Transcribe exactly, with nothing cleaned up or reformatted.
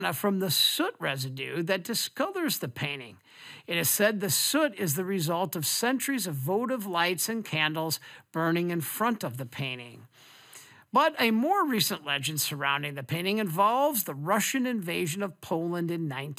from the soot residue that discolors the painting. It is said the soot is the result of centuries of votive lights and candles burning in front of the painting. But a more recent legend surrounding the painting involves the Russian invasion of Poland in nineteen